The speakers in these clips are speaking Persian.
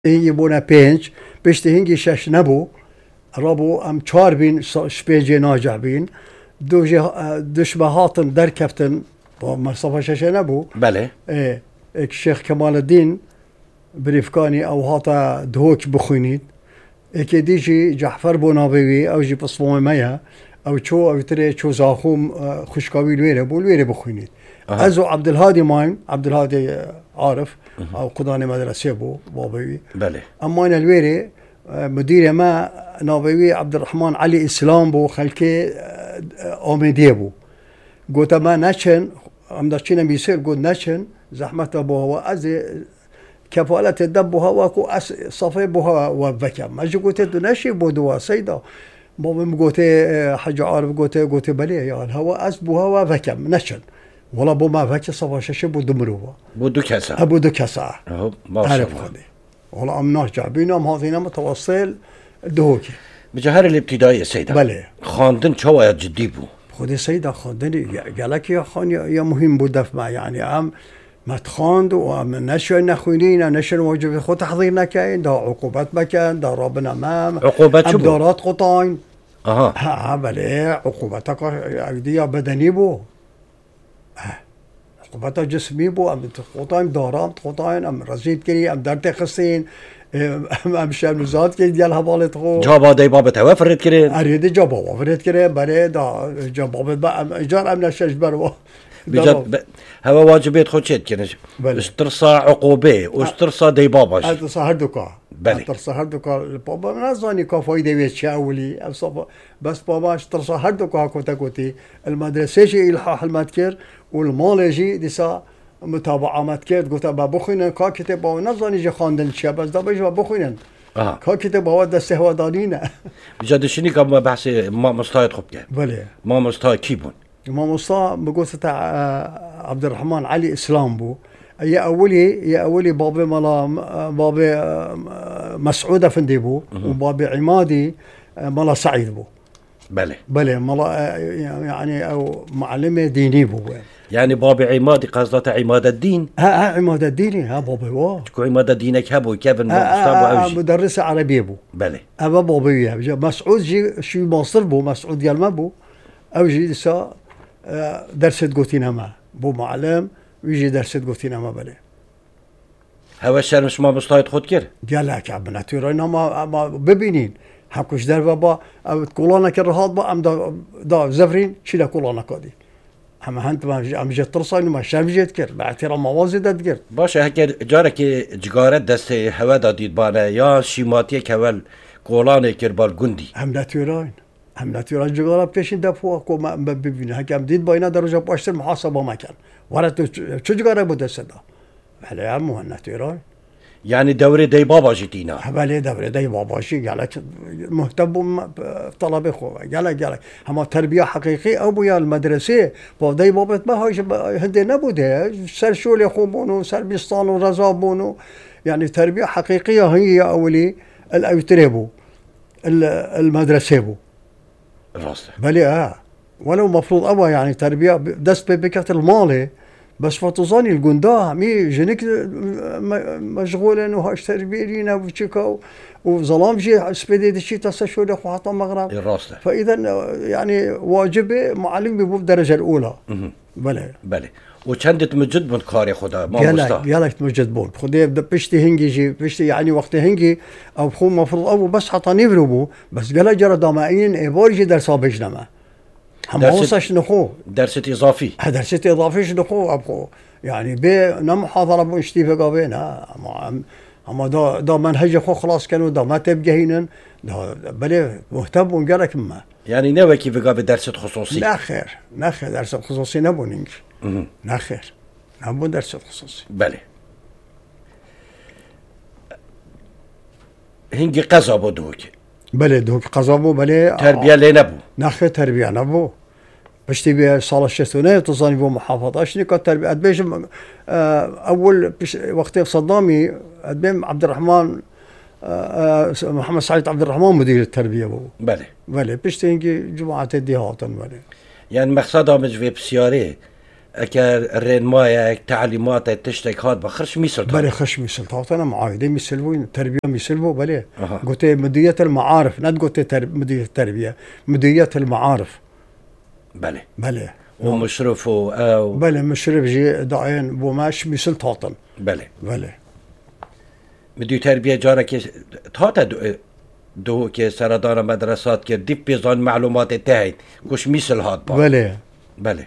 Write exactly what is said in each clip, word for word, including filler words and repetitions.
هنگی بونه پنج پشت هنگی شش نبو رابو ام چهار بین شپیجی ناجع بین دو دشمه هاتن در کفتن با مسافه شش نبو بله اه اک شیخ کمال الدین بریفکانی او هاتا دهوک بخونید اکی دیجی جعفر بونابوی او جی بصموم میا او چو او تری چو زاخوم خوشکاوی الویره بو الویره بخونید ازو عبدالهادي ماين عبدالهادي عارف او قضاني مدرسه بو بابوي بله اما انا الويري مدير ما نابوي عبد الرحمن علي اسلام بو خلكي اوميدي بو قلت ما نشن ام داشتينا بيصير قلت نشن زحمته بو هو از كفالة الدب هو كو صفي بو هو وبكم ما قلت نشي بو دوا سيدا بابا قلت حاجه عارف قلت قلت بلي يا هو از بو هو وكم نشن والله بو ما فاكر صفا شاشة بو دمروه بو دو كسا ابو دو كسا اهو ما شاء عارف الله خدي والله ام ناس جايبينه ام هذينا متوصل دهوكي بجهر الابتدائي سيدة بله خاندن شوية جدي بو خدي سيدة خاندني قالك يا خان يا مهم بو دفع يعني ام ما تخاند وام نشر نخوينينا نشر واجب خود تحضيرنا كاين دا عقوبات مكان دا ربنا امام عقوبات شو دارات قطاين اها ها بله عقوباتك عيدية بدني بو عقوبات جسمي بو ام قطاين دارات قطاين ام رزيد كري ام درت خسين ام شمزات كي ديال هبالت خو جابا داي بابا توفرت كرين اريد جابا وفرت كري بري دا جابا ام اجار ام نشش بروا بجد هوا واجبات خوشيت كنش اشترصا عقوبة واشترصا داي باباش هذا صهر دوكا بله اشترصا هر دوكا بابا من ازاني كا فايدة ويش اولي افصفا بس بابا اشترصا هر دوكا كوتا كوتي المدرسة شي الحاح المتكر والمال يجي ديسا متابعة متكر قلت با بخوينن كا كتاب با نزاني جي خاندن شي بس دا بيجي بخوينن اه كا كتاب با دسته هوا دانينا بجد شني كم بحث ما مستعد خبك بله ما مستعد كيبون امام مصطفى بقول تاع عبد الرحمن علي اسلام بو يا اولي يا اولي بابي ملا بابي مسعود افندي بو وبابي عمادي ملا سعيد بو بله بله ملا يعني او معلمه ديني بو يعني بابي عمادي قصدته عماد الدين ها ها عماد الديني ها بابي وا شكو عماد الدين كابو كيف مستوى مدرس عربي بو بله ابا بابي مسعود جي شي مصر بو مسعود ديال ما بو او جي سا درست قوتينا ما بو معلم ويجي درست قوتينا ما بله هوا الشهر مش ما مستعد خود كر قال لك عبنا تيرينا ما ما ببينين حكوش در بابا او كولانا كرهاد با ام دا دا زفرين شيلا كولانا كادي اما هنت ما ام جت ترصين ما شام جت كر باعتراف موازي دد كر باشه هكا جارك جگارت دست هوا دادید بانه یا شیماتی کول کولانه کر بال گندی هم لا تيرين هم لا تيرين جگارا پیشین دفوا کو ما ببینه هکم دید با اینا درجه پاشتر محاسبه مکن ورا تو چه جگارا بود صدا بله هم مهنه تيرين يعني دوري داي بابا جيتينا بله دوره داي بابا شي قال لك مهتم بطلبه خو قال لك قال لك هم تربيه حقيقيه ابويا المدرسه با داي بابا ما هاش هندي نبوده سر شولي خوبونو سر بيستان ورزابونو يعني تربيه حقيقيه هي اولي الاوتريبو المدرسه بو راسته بله اه ولو مفروض ابا يعني تربيه دست بكت المالي بس فتوزاني الجندا مي جنك مشغولين وهاش تربيرينا وشيكا وظلام جي سبيدي دشي تسشو لك وحطا مغرب الراسته فاذا يعني واجبي معلم بيبو بالدرجه الاولى بله بله وشندت مجد من كاري خدا ما قالك قالك مجد بول خدي بشتي هنجي جي بشتي يعني وقت هنجي او خو مفروض ابو بس حطا نيفربو بس قال جرى دامعين ايبورجي درس بجنما هم وصش نخو درست اضافي درست اضافي شنو ابخو يعني بي نم محاضره بو اشتي في قابينا اما اما دا دا منهج خو خلاص كانوا دا ما تبجهينن دا بلي مهتم وقالك ما يعني نوى كيف قابل درس خصوصي لا خير لا خير درس خصوصي نبونينك لا خير نبو درس خصوصي بلي هنجي قزا بدوك بلي دوك قزابو بلي تربيه لنبو ناخذ تربيه نبو باش تبي صالة الشتونية تصاني بو محافظة شنو كانت تربية أدبيش أول وقت صدامي أدبيم عبد الرحمن محمد سعيد عبد الرحمن مدير التربية بو بله بله باش تنجي جماعة الدهات بله يعني مقصد عمج في بسيارة اگر رنمایه تعلیمات تشتک هات بخرش میسل بله خش مثل طاطنا معاهده مثل بو تربيه مثل بو بله قلت مديريه المعارف لا قلت تر... مديريه التربيه مديريه المعارف بله بله ومشرف او بله مشرف جي داين بو ماش مثل طاطن بله بله مدیر تربیه جاره که تا تا دو, دو که سردان مدرسات که دیپ بیزان معلومات تهید کش میسل هات با بله بله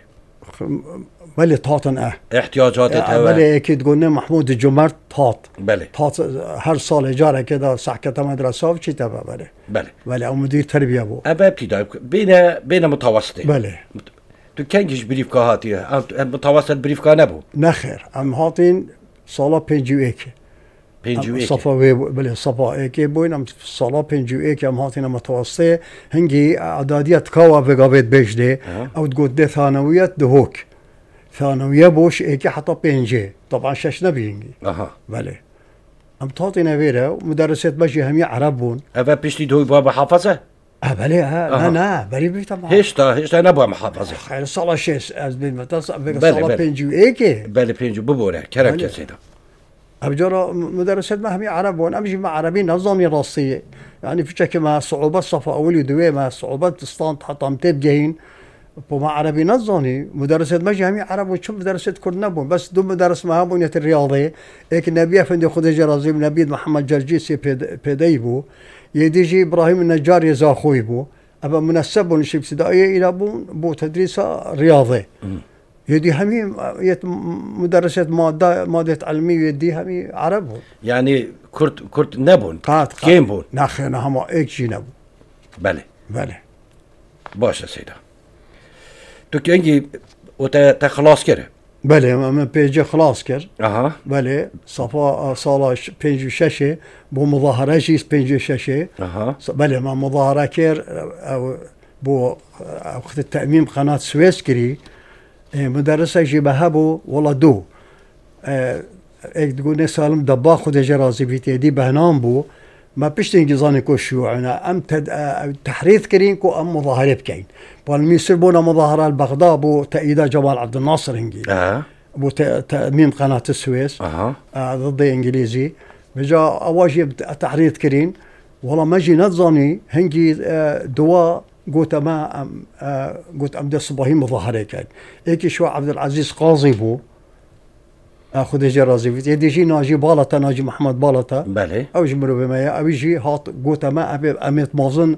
بله طاطن اه احتیاجات اه بله اكيد قلنا محمود الجمر طاط بله طاط هر سال جاره كده سحكة مدرسة وشي تبع بله بله بله او مدير تربيه بو ابا ابتدائي بين بين متوسطي بله تو کنگیش بریف که هاتی متوسط بریف که نبو نخير ام هاتين صاله بنجو ايكي پنجو ایک صفا وي بله صفا ايكي بوين ام صاله بنجو ايكي ام هاتين متوسطه هنجي اعداديات كاوا بقابت بجدي او تقول دي ثانويات دهوك ثانويه بوش ايكي حتى بنجي طبعا شش نبينجي اها بله ام تعطينا فيرا مدرسة بجي همي عربون اوا پشتی دوی بابا حافظه اه بله اه لا لا بلي بي طبعا هشتا هشتا نبوا محافظه خير صلاة شيس از بين متص بله، صلاة بله. بنجو ايكي بله پنجو ببوره کرم بله. کسی دا أبجرا مدرسة ما همي عربون أمشي مع عربيين نظامي راسية يعني في شكل مع صعوبات صفا أولي دوي مع صعوبات ستان حتى متبجين ومع عربي نظامي مدرسة مجي همي عرب وشوف مدرسة كرنبون بس دو مدرس ما بنية الرياضية هيك النبي أفندي خديجة رازيم نبي محمد جرجيسي بيديبو يديجي إبراهيم النجار يزاخويبو أبا منسبون شي ابتدائية إلى بو بو تدريس رياضي يدي همي يت مدرسة مادة مادة علمية يدي همي عرب يعني كرت كرت نبون قات كيم بون ناخنا هم ايك جينبو بله بله باشه سيدا تو کنگی و تا تا خلاص کرده بله من بيجي خلاص كر اها بله صفا صالة بيجي شاشة بو مظاهرة جيس بيجي شاشة اها بله ما مظاهرة كير او بو وقت التأميم قناة سويس كري مدرسة جيبها بو والله دو ايك تقول سالم دبا خود جرازي في تيدي بهنام بو ما بيشتين جزاني كو شيوعنا ام تد... تحريث كرين كو ام مظاهرة بكين بالميسر بونا مظاهرة البغداد بو تأييدا جمال عبد الناصر انجي اه بو ت... تأميم قناة السويس اها آه ضد انجليزي بجا اواجي تحريث كرين والله ما جي نظاني هنجي آه دواء قلت ما ام آه قلت ام ده صباحي مظاهرة كان ايكي شو عبد العزيز قاضي بو اخذ جرازي في يدي جي ناجي بالطا ناجي محمد بالطا بله او جمرو بما او يجي هات قوتا ما ابي اميت مازن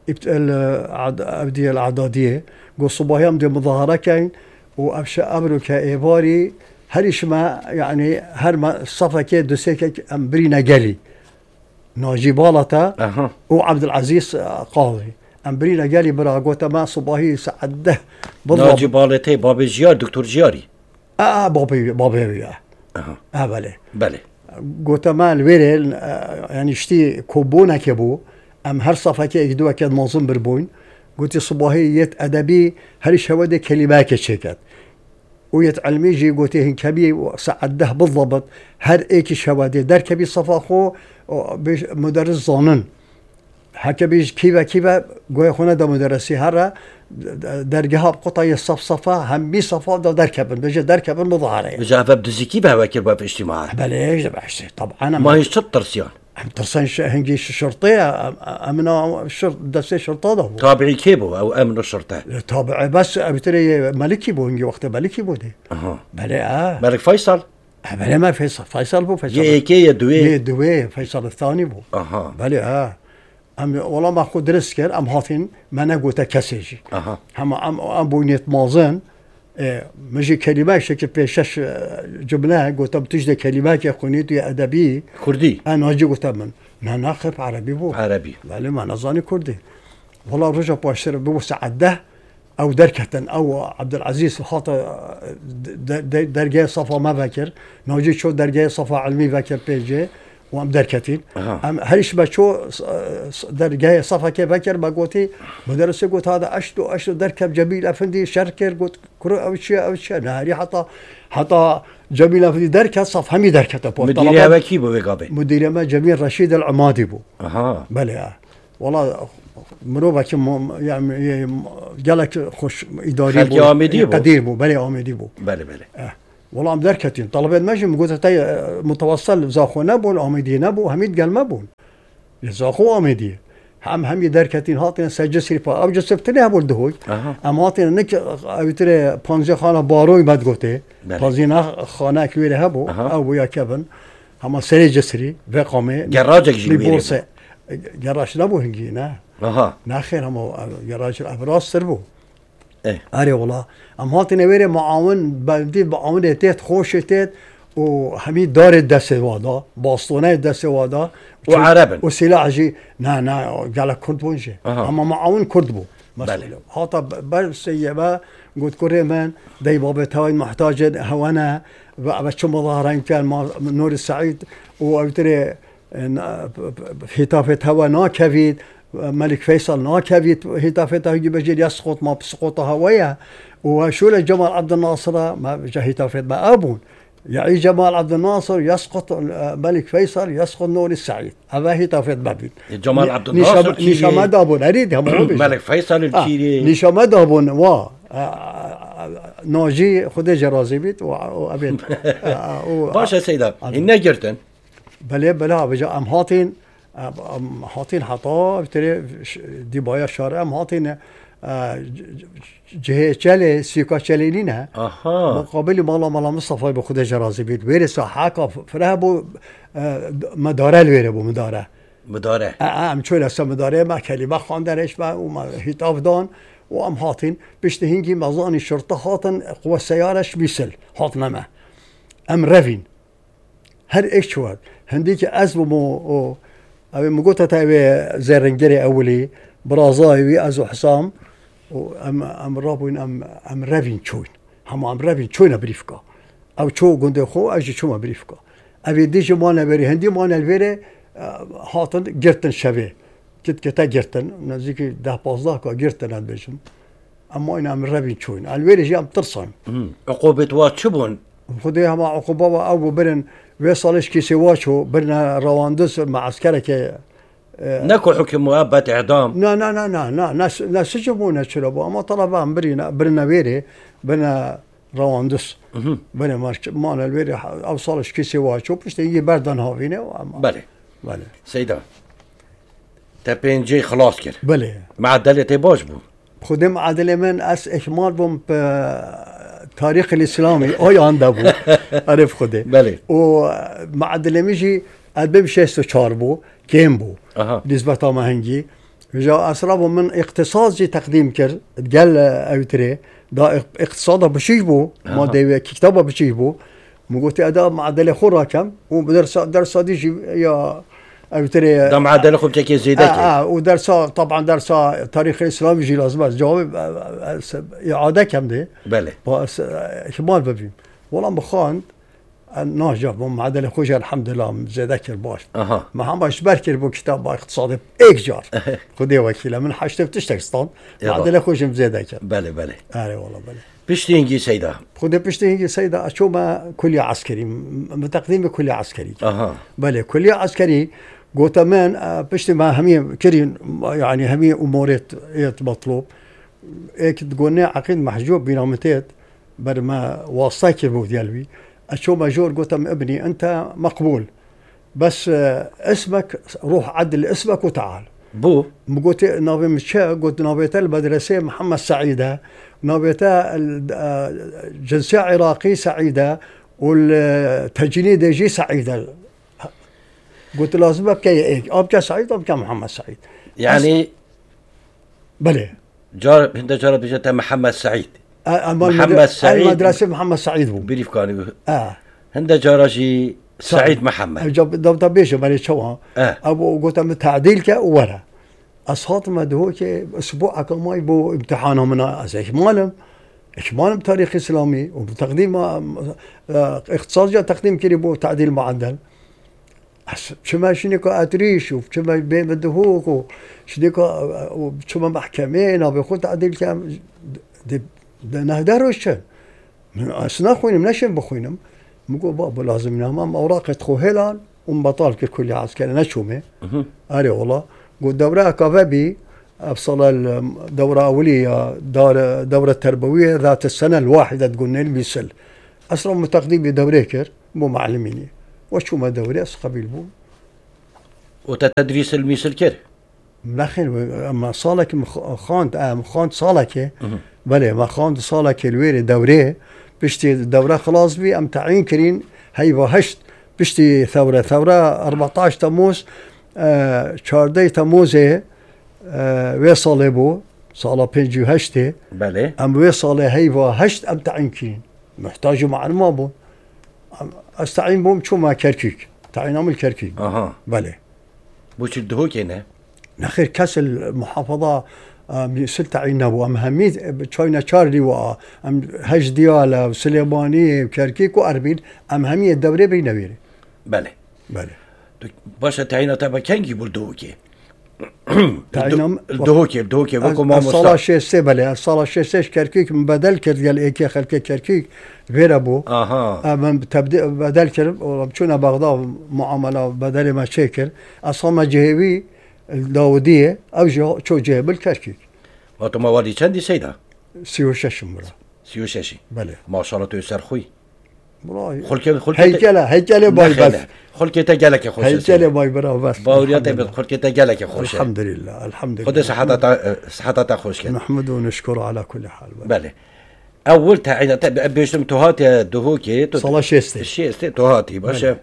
ابدي الاعداديه قو صباحي ام دي مظاهره كاين وابشا امرو كايباري هرش ما يعني هر ما صفا كي دوسيك امبرينا قالي ناجي بالطا اها وعبد العزيز قاضي امبرينا قالي برا قوتا ما صباحي سعده ناجي بالتي بابي جيار دكتور جياري اه بابي بابي اها اه بله بله قلت ما الويرل يعني شتي كوبونا كبو ام هر صفحه كي يدوا كاد منظم بربون قلت صباحية ادبي هل شوده كلمات شيكات ويت علمي جي قلت هن كبي سعده بالضبط هر ايك شوده در كبي صفاخو مدرس ظانن هكا بيج كيفا كيفا قوي خونا دا مدرسي هرا درجها بقطعي الصفصفة همي صفا دا دركبن بيجي دركبن مظاهرة بجا بدزيكي بها وكر بها في اجتماعات بلاش بحشي طبعا ما هي شطر سيان ترسان هنجي شرطية أمنا شرط دسي شرطة ده تابعي كيبو او امن الشرطة تابع بس أبتري ملكي بو هنجي وقت ملكي بو دي اها بلا آه ملك فيصل بلا ما فيصل فيصل بو فيصل يا كي يا دوي يا دوي فيصل الثاني بو اها بلا آه ام والله ما خود درس كر ام هاتين ما نقول كسيجي اها هم ام ام بونيت مازن اه مجي كلمات شكل بيشش جمله قلت بتجد كلمات يا خونيت يا ادبي كردي انا اجي قلت من انا ناخذ عربي بو عربي لا ما نظاني كردي والله رجع باشر بو سعده او دركة او عبد العزيز خاطر درجه صفا ما فاكر نوجي شو درجه صفا علمي فاكر بيجي وام دركتين ام هرش بشو درجه صفا كيف فاكر بقولتي مدرسه قلت هذا اشتو اشتو دركب جميل افندي شركر قلت كرو او شيء او شيء نهاري حتى حتى جميل افندي دركه صف همي دركته بو مديري هواكي بو بقابي مديري ما جميل رشيد العمادي بو اها بله والله مروبه که يعني جالك خوش اداري خلقي آمدي بو قدير بو بلي آمدي بو بله بله اه والله ام دركتين طلبت ماجي قلت تاي متوصل زاخو نبو الآمدي نبو هميد قال ما بون زاخو آمدي هم هم دركتين هاتين سجسري با او جسبتني هبول دهوي ام هاتين نك اوتري پانزه خانه باروي بد گوته پازينا خانه كبيره هبو او يا كبن هم سري جسري وقامه جراجك جيبيري جراج نبو هنجي نه اها ناخير هم جراج الابراج سربو ايه اري والله ام هاتين ويري معاون بلدي معاون تيت خوش تيت وحميد دار الدس وادا باستونه الدس وادا وعربا وسلاح جي نا نا قال كرد بونجي اما معاون كرد بو بله هاتا بس يبا قلت كوري من داي بابا تاوي محتاج هوانا بشو مظاهره يمكن نور السعيد وقلت هتافة هوا ناكفيد ملك فيصل ناكفيد هتافة هجي بجي يسقط ما بسقط هوايا وشو جمال عبد الناصر ما هتافة ما ابون يعني جمال عبد الناصر يسقط ملك فيصل يسقط نور السعيد هذا هتافة بابين جمال عبد الناصر نشامد ابون اريد هم ملك فيصل الكيري آه نشامد ابون وا ناجي خدي جرازي بيت وابين باشا سيدا إن جرتن بله بله بجا ام هاتين ام هاتين حطا بتري دي بايا شارع ام هاتين جهه چله سيكا چلينينا اها مقابل مالا مالا مصطفى بخد جرازي بيت وير ساحاكا فرهبو مداره الوير بو مداره مداره ام چول اس مداره ما كلمه خواندرش با و هتاف دان و ام هاتين بيشت هنجي مزان الشرطه هاتن قوه سيارش بيسل هاتنا ما ام رفين هر ایک شود هندی که از بمو او اوی مگوتا تاوی زرنگری اولی برازاوی از حسام و ام ام رابون ام ام روین چوین هم ام روین چوین بریفکا او چو گنده خو اجی چوم بریفکا اوی دیج ما نبری هندی ما نبری هاتن گرتن شوی کت کتا گرتن نزدیک ده پازده کا گرتن ادبشم اما این ام روین چوین الویری جام ترسان عقوبت وات شبون خدي هم عقوبة أو برن وصلش كي سواشو برنا رواندس مع عسكرة كي نكو حكم مؤبد إعدام نا نا نا نا نا ناس ناس يجيبونا شلبوا أما طلبان برينا برنا ويري برنا رواندس برنا مارش مانا الويري أوصلش كي سواشو بس تيجي بردن هافينه بله بله سيدا تبين خلاص كده بله معدلة باش بو خدي معدلة من أس إكمال بوم تاريخ الإسلامي أي عنده بو عرف خده بله ومعدل ميجي أدبي شيستو شاربو كيم بو أها نسبة ما هنجي جا أسرابو من اقتصادي تقديم كر قال أوتري دا اقتصاده بشيش بو ما دي كتابه بشيش بو مقولتي أدا معدل خورا كم ودرس درس ديجي يا أوتري دا معدل خو بتاكي زيدك اه اه ودرس طبعا درس تاريخ الإسلام يجي لازم بس جواب إعادة كم دي بله بس احتمال ببين والله بخان ناجح معدل خوجه الحمد لله زيدك باش اها ما هم باش بركر بو كتاب با اقتصادي ايك جار خدي وكيله من حاجه تشتكستان معدل خوجه زيدك بله بله اه والله بله بشتينجي سيدا خدي بشتينجي سيدا شو ما كليه عسكري بتقديم كليه عسكري اها بله كليه عسكري قلت من بشتي ما همي كرين يعني همي امورات مطلوب هيك تقولنا عقيد محجوب بينامتات بر ما واصاك المو ديالوي اشو ماجور قلت ابني انت مقبول بس اسمك روح عدل اسمك وتعال بو قلت نابي مشى قلت نابيته المدرسه محمد سعيده نابيته الجنسيه عراقي سعيده والتجنيد يجي سعيده قلت لازم ابكي ايه ابكي سعيد ابكي محمد سعيد يعني بله جار هند جار بجتا محمد سعيد محمد سعيد المدرسة محمد سعيد بو بيريف كانوا اه هند جارجي سعيد محمد جاب دب دبيش بالي شوها اه ابو قلت ام تعديل كا ورا اصوات مدهوك اسبوع كما يبو امتحانهم من اكمالهم اكمالهم تاريخ اسلامي وتقديم اقتصادي تقديم كلي بو تعديل معدل شما شنيكو اتريش وشما بين مدهوك وشنيكو وشما محكمين وبيخون تعديل كام نهدروش من أسنا خوينم نشم بخوينم مقول بابا لازم نهم أوراق تخو هلان ومبطال كل عسكري نشومه أري والله قلت دورة كافبي أفصل الدورة أولية دار دورة تربوية ذات السنة الواحدة تقولنا المثل أصلا متقدم بدوريكر مو معلميني وشو ما دوري أسقبيل بو وتتدريس المثل كده ملخين أما صالك خاند أم خاند صالك بله ما خاند صالك الويري دوري بشتي الدورة خلاص بي أم تعيين كرين هاي وهشت بشتي ثورة ثورة أربعة عشر تموز آه شاردي تموزه آه وصل بو صالة بنجي هشتي بله أم وصل هاي وهشت أم تعيين كرين محتاج معلومة بو أستعين بهم شو ما كركيك تعيين أم الكركيك اها بله بوش الدهوك هنا نخير كاس المحافظة مثل تعيينه بو أم هميد تشاينا تشارلي و أم هج ديالا وسليماني وكركيك وأربيل أم همية الدوري بينويري بله بله باشا تعيينه تبع كنجي بالدهوكي تعيينهم الدهوكي الدهوكي وكم ما الصلاة شيستي بله الصلاة شيستيش كركيك من بدل كرد قال إيكي خلكي كركيك غير أبو اها أم تبدأ بدل كرد وشونا بغداد معاملة بدل ما شكر أصلا جهوي الداودية أو جو شو جهب الكركيك واتو موالي چندی سيدا سيو شش مرة سيو ششي بله ما شاء الله تو سرخوي براي خلك خلك هيكلة هيكلة باي بس خلك تجلك خوش هيكلة باي برا بس باوريات بس خلك تجلك خوش الحمد لله الحمد لله خد صحتها صحتها خوش كده نحمده ونشكره على كل حال بله اول تعيين بيشتم توهاتي دهوكي صلاة شيستي شيستي توهاتي باشا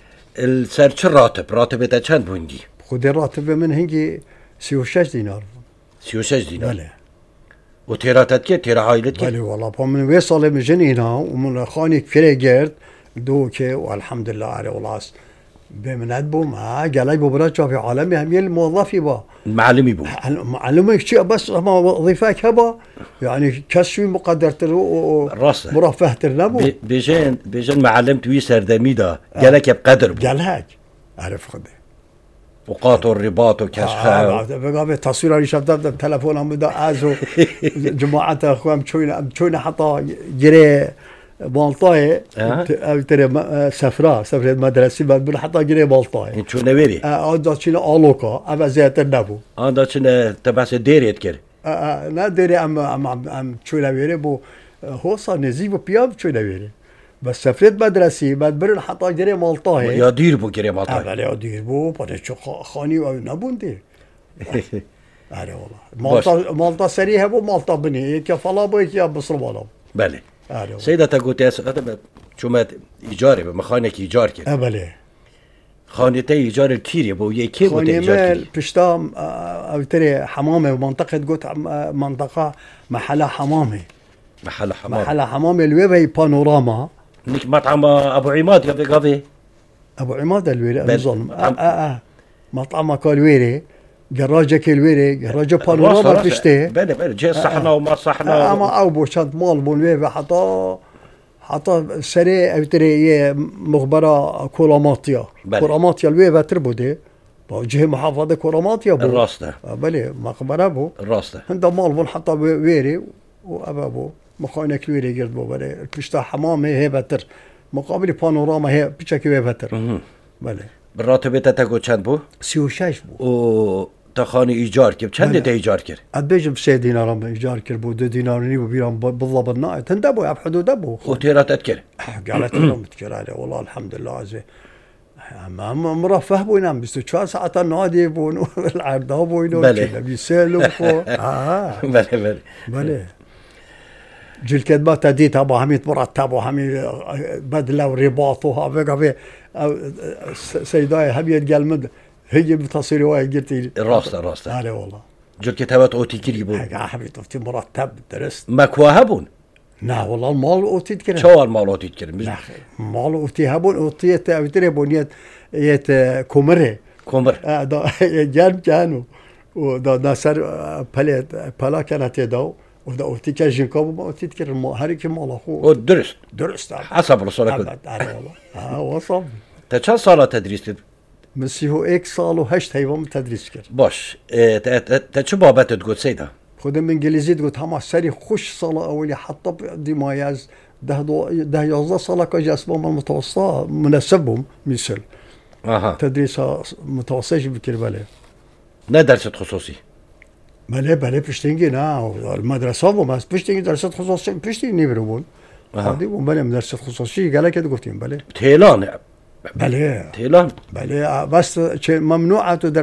السرچ راتب راتب تا چند بونجي خذ الراتب من هنجي سيو شش دينار سيو شش دينار بله وتيراتت كي تيرا عائلتك بله والله فمن وصل من جنينا ومن خاني كفري جرد دوكي والحمد لله على ولاس بمن بو ما قال بو برا في عالمي هم الموظفي با المعلمي بو معلمك شيء بس ما وظيفك هبا يعني كشوي مقدر ترو راسه مرفه ترنبو بيجين بيجين معلم توي سردمي دا قالك بقدر بو قال هيك عرف خده وقاطو الرباط وكشخه بقى تصوير اللي شفته بتلفونهم بدا ازو جماعه اخوان شوينا شوينا حطا جري بالطاي او ترى سفره سفره مدرسه بعد حطا جري بالطاي شو نويري اه داتشينا الوكا ابا زيت النبو اه داتشينا تبعس ديريت كده اه لا ديري ام ام ام شو نويري بو هو صار نزيب بياب شو نويري بس سفرت مدرسي بعد برن حطا جري مالطاي يا دير بو جري مالطاي اه يا دير بو بعد شو خاني او نبوندي اه والله مالطا مالطا سريها بو مالطا بني كفلا بو يا بصربالا بله سيدة قلت يا سيدة شو ما إيجاري بمخانك إيجار كده أبلي خانتي إيجار الكيري بو يكيب خاني مال بشتام أو تري حمامة منطقة قلت منطقة محلها حمامة محل حمامة محل حمامة الويبة بانوراما نيك مطعم أبو عماد قبل قبل أبو عماد الويري أنا ظلم آه آه آه مطعم كالويري جراجة كالويري جراجة بانوراما بشتي بله بله جي صحنا وما صحنا أما أو بوشانت مال بولويبة حتى حتى سري أو تري مخبرة كوراماتيا كوراماتيا الويبة تربودي جهة محافظة كوراماتيا بو الراسته بله مخبرة بو الراسته هندا مال بول حتى ويري وأبا بو مخاينة كويري قرد بو بله البشتا حمامة هي بتر مقابل بانوراما هي بشكل هي بتر بله بالراتب تتاقو چند بو؟ سی و شش بو و تخاني إيجار كيف چند تا إيجار كر؟ أدبيجم سه دينار إيجار كر بو دو دينار ني بو بيرام بالضبط الناي تندبو يا بحدود ابو وتيرات أتكر قالت لهم تكر عليه والله الحمد لله عزي اما مرفه بو ينام بس چهار ساعات النادي بو العرضه بو ينو بله بيسالوا اه بله بله بله جيل كدبات تديت ابو حميد مرتب وحميد بدله ورباط وها بقى سيداي حبيت قال مد هي بتصير واي قلت راسته راسته علي والله جل كتابات اوتي كريبو يا حبيبي طفتي مرتب درست مكواهبون لا والله المال اوتي تكرم شو المال اوتي تكرم لا مال اوتي هبون اوتي تري بنيت يت كومره كومر اه دا جان كانوا ودا ناصر بلد بلا كانت يدو ودا اوتي كاجين كوب ما اوتي تكرم هريك مال اخو درست درست حسب رسولك علي والله اه وصل تا چند ساله تدریس مسي هو ايك صالو هشت هيوم تدريس كر باش تا چه بابت تقول سيدا خودم من انجليزي تقول هما سري خوش صلاة اولي حتى دي ما ياز ده دو ده يازده صلاة كاجي اسمهم المتوسطة مناسبهم مثل اها تدريسها متوسطة بكربلاء لا درس خصوصي بله بله پشتینگی نه المدرسه و ماست پشتینگی درسات خصوصی پشتینگی نیبرون هادی و بله مدرسه خصوصی قال كده گفتیم بله تهران بله تهران بله بس ممنوعة